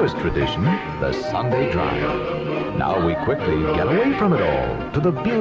newest tradition, the Sunday drive. Now we quickly get away from it all to the beauty